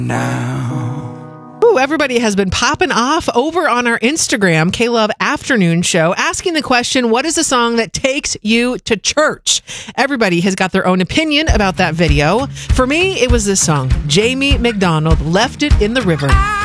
now. Ooh, everybody has been popping off over on our Instagram, K-Love Afternoon Show, asking the question, what is the song that takes you to church? Everybody has got their own opinion about that video. For me, it was this song, Jamie McDonald, Left It in the River.